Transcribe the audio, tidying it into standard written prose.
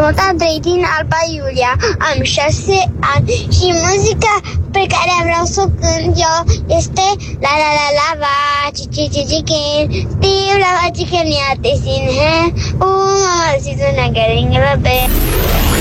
nota 3 din Alba Iulia, am 6 ani și muzica pe care vreau să o cânt eu este la la la lava, chicken, Steve lava chicken, yeah, they sing, mama, she's a getting a